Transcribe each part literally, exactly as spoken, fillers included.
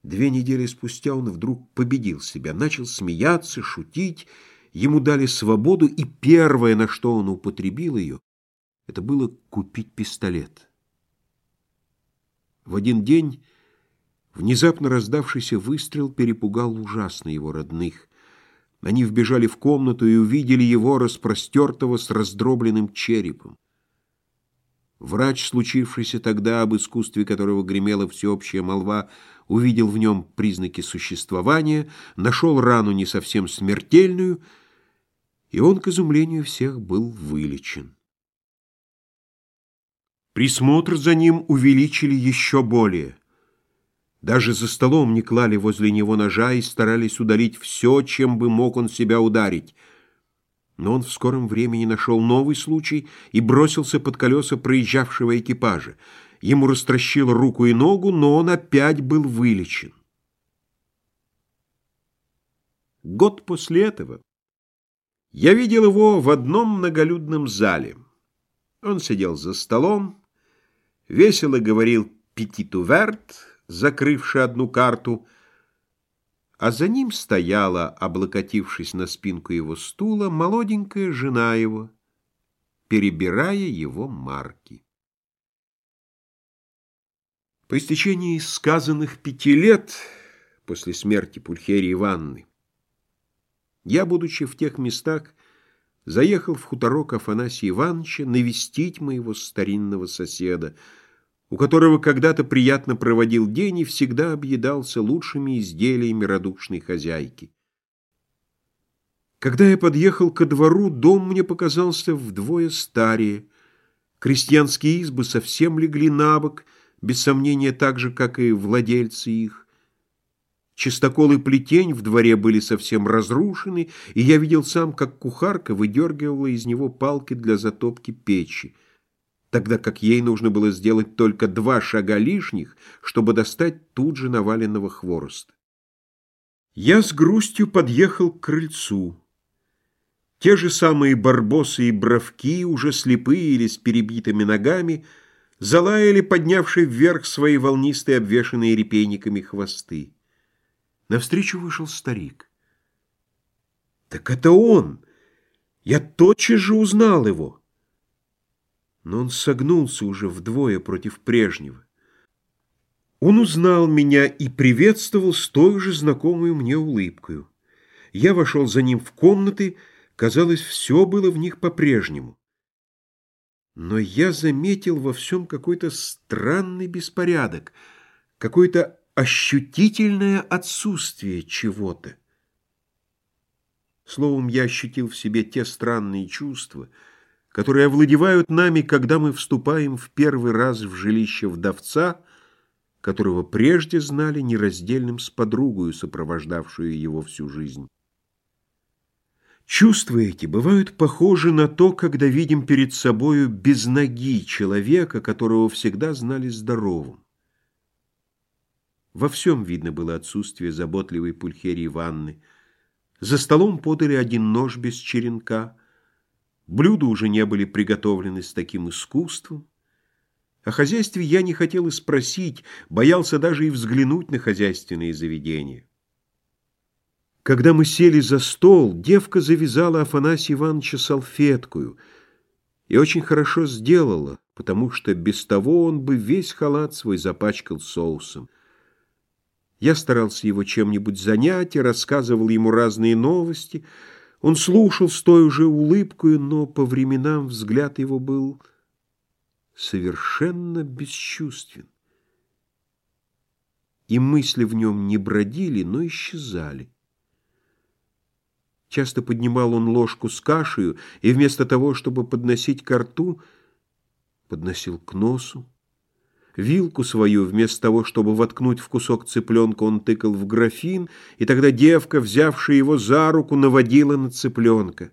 Две недели спустя он вдруг победил себя, начал смеяться, шутить, ему дали свободу, и первое, на что он употребил ее, это было купить пистолет. В один день внезапно раздавшийся выстрел перепугал ужасно его родных. Они вбежали в комнату и увидели его распростертого с раздробленным черепом. Врач, случившийся тогда, об искусстве которого гремела всеобщая молва, увидел в нем признаки существования, нашел рану не совсем смертельную, и он, к изумлению всех, был вылечен. Присмотр за ним увеличили еще более. Даже за столом не клали возле него ножа и старались удалить все, чем бы мог он себя ударить. Но он в скором времени нашел новый случай и бросился под колеса проезжавшего экипажа. Ему растращило руку и ногу, но он опять был вылечен. Год после этого я видел его в одном многолюдном зале. Он сидел за столом, весело говорил «петит уверт», закрывший одну карту, а за ним стояла, облокотившись на спинку его стула, молоденькая жена его, перебирая его марки. По истечении сказанных пяти лет после смерти Пульхерии Ивановны я, будучи в тех местах, заехал в хуторок Афанасия Ивановича навестить моего старинного соседа, у которого когда-то приятно проводил день и всегда объедался лучшими изделиями радушной хозяйки. Когда я подъехал ко двору, дом мне показался вдвое старее. Крестьянские избы совсем легли на бок, без сомнения так же, как и владельцы их. Чистокол и плетень в дворе были совсем разрушены, и я видел сам, как кухарка выдергивала из него палки для затопки печи, тогда как ей нужно было сделать только два шага лишних, чтобы достать тут же наваленного хвороста. Я с грустью подъехал к крыльцу. Те же самые барбосы и бровки, уже слепые или с перебитыми ногами, залаяли, поднявшие вверх свои волнистые, обвешанные репейниками хвосты. Навстречу вышел старик. Так это он! Я тотчас же узнал его. Но он согнулся уже вдвое против прежнего. Он узнал меня и приветствовал с той же знакомой мне улыбкою. Я вошел за ним в комнаты, казалось, все было в них по-прежнему. Но я заметил во всем какой-то странный беспорядок, какое-то ощутительное отсутствие чего-то. Словом, я ощутил в себе те странные чувства, которые овладевают нами, когда мы вступаем в первый раз в жилище вдовца, которого прежде знали нераздельным с подругою, сопровождавшую его всю жизнь. Чувства эти бывают похожи на то, когда видим перед собою без ноги человека, которого всегда знали здоровым. Во всем видно было отсутствие заботливой Пульхерии Ивановны. За столом подали один нож без черенка. Блюда уже не были приготовлены с таким искусством. О хозяйстве я не хотел и спросить, боялся даже и взглянуть на хозяйственные заведения. Когда мы сели за стол, девка завязала Афанасия Ивановича салфеткою и очень хорошо сделала, потому что без того он бы весь халат свой запачкал соусом. Я старался его чем-нибудь занять и рассказывал ему разные новости. Он слушал с той же улыбкою, но по временам взгляд его был совершенно бесчувствен. И мысли в нем не бродили, но исчезали. Часто поднимал он ложку с кашею, и вместо того, чтобы подносить ко рту, подносил к носу. Вилку свою, вместо того, чтобы воткнуть в кусок цыпленка, он тыкал в графин, и тогда девка, взявшая его за руку, наводила на цыпленка.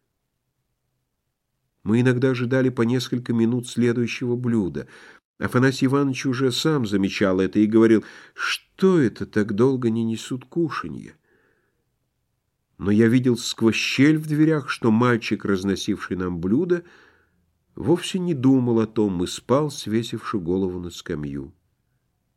Мы иногда ожидали по несколько минут следующего блюда. Афанасий Иванович уже сам замечал это и говорил, что это так долго не несут кушанья. Но я видел сквозь щель в дверях, что мальчик, разносивший нам блюда, вовсе не думал о том и спал, свесивши голову на скамью.